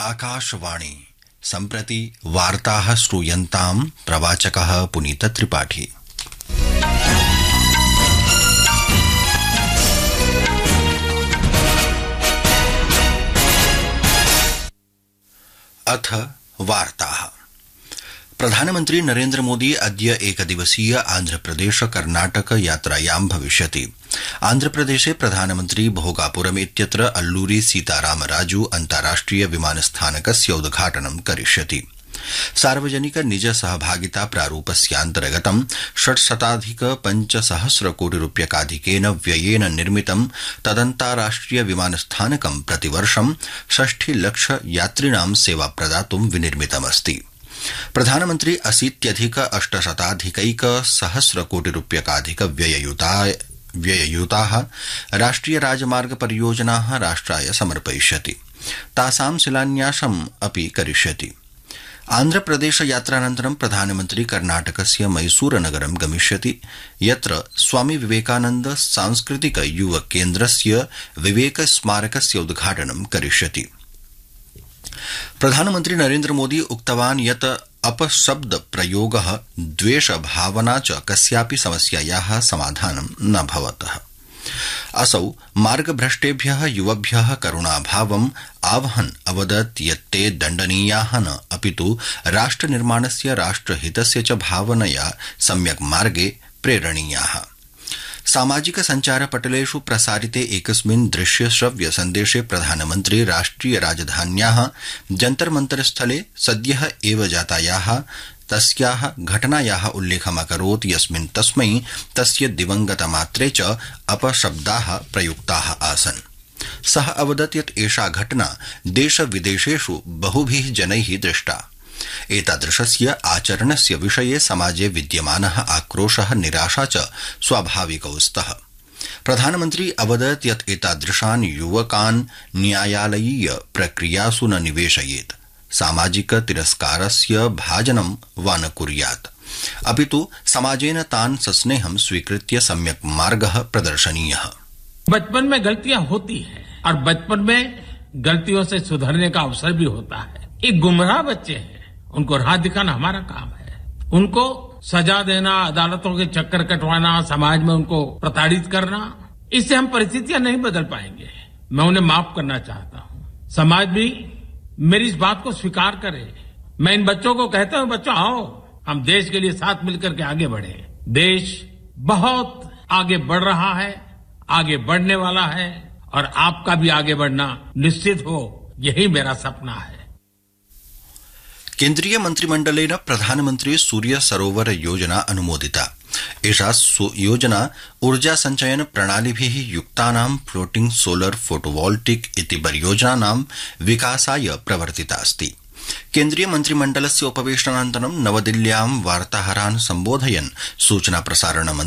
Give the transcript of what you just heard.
आकाशवाणी सम्प्रति वार्ताः श्रूयन्ताम् प्रवाचकः पुनीत त्रिपाठी। अथ वार्ताः। प्रधानमन्त्री नरेन्द्र मोदी अद्य एकदिवसीय आन्ध्रप्रदेश कर्नाटक यात्रायां भविष्यति। आन्ध्रप्रदेशे प्रधानमन्त्री भोगापुरम् इत्यत्र अल्लूरी सीतारामराजू अन्ताराष्ट्रिय विमानस्थानकस्य उद्घाटनं करिष्यति। सार्वजनिक निज सहभागिता प्रारूपस्यान्तर्गतं 600,500 कोटिरूप्यकाधिकेन व्ययेन निर्मितं तदन्ताराष्ट्रिय विमानस्थानकं प्रतिवर्षं 60 लाख यात्रिणां सेवा प्रदातुं विनिर्मितमस्ति। प्रधानमन्त्री 80,800 कोटिरूप्यकाधिक व्यययुताः राष्ट्रिय राजमार्ग परियोजनाः राष्ट्राय समर्पयिष्यति। तासां शिलान्यासम् अपि करिष्यति। आन्ध्रप्रदेश यात्रानन्तरं प्रधानमन्त्री कर्नाटकस्य मैसूरनगरं गमिष्यति, यत्र स्वामी विवेकानन्द सांस्कृतिक युव केन्द्रस्य विवेक स्मारकस्य उद्घाटनं करिष्यति। प्रधानमन्त्री नरेन्द्र मोदी उक्तवान् यत् अपशब्द प्रयोगः द्वेष भावना च कस्यापि समस्यायाः समाधानं न भवतः। असौ मार्गभ्रष्टेभ्यः युवभ्यः करुणाभावम् आह्वहन् अवदत् यत् ते दण्डनीयाः न अपितु राष्ट्रनिर्माणस्य राष्ट्रहितस्य च भावनया सम्यक् मार्गे प्रेरणीयाः। सामाजिक संचारपटलेषु प्रसारिते एकस्मिन् दृश्य श्रव्य सन्देशे प्रधानमन्त्री राष्ट्रिय राजधान्याः जन्तर मन्तर स्थले सद्यः एव जातायाः तस्याः घटनायाः उल्लेखमकरोत् यस्मिन् तस्मै तस्य दिवंगतमात्रे च अपशब्दाः प्रयुक्ताः आसन्। सः अवदत् यत् एषा घटना देशविदेशेषु बहुभिः जनैः दृष्टा। एतादृशस्य आचरणस्य विषये समाजे विद्यमानः आक्रोशः निराशा च स्वाभाविकौ स्तः। प्रधानमन्त्री अवदत् यत् एतादृशान् युवकान् न्यायालयीय प्रक्रियासु न निवेशयेत्, सामाजिक तिरस्कारस्य भाजनं वा न कुर्यात्, अपितु समाजेन तान् सस्नेहं स्वीकृत्य सम्यक् मार्गः प्रदर्शनीयः। बचपन में गलतियां होती हैं और बचपन में गलतियों से सुधरने का अवसर भी होता है। एक गुमराह बच्चे हैं, उनको राह दिखाना हमारा काम है। उनको सजा देना, अदालतों के चक्कर कटवाना, समाज में उनको प्रताड़ित करना, इससे हम परिस्थितियां नहीं बदल पाएंगे। मैं उन्हें माफ करना चाहता हूं। समाज भी मेरी इस बात को स्वीकार करे। मैं इन बच्चों को कहता हूं, बच्चों आओ, हम देश के लिए साथ मिलकर के आगे बढ़े। देश बहुत आगे बढ़ रहा है, आगे बढ़ने वाला है, और आपका भी आगे बढ़ना निश्चित हो, यही मेरा सपना है। केन्द्रीय मन्त्रिमण्डलेन प्रधानमन्त्री सूर्य सरोवर योजना अनुमोदिता। एषा योजना ऊर्जा संचयन प्रणालिभिः युक्तानां फ्लोटिंग सोलर फोटोवोल्टिक इति परियोजनानां विकासाय प्रवर्तिता अस्ति। केन्द्रीय मन्त्रिमण्डलस्य उपवेशनानन्तरं नवदिल्ल्यां वार्ताहरान् सम्बोधयन् सूचना प्रसारण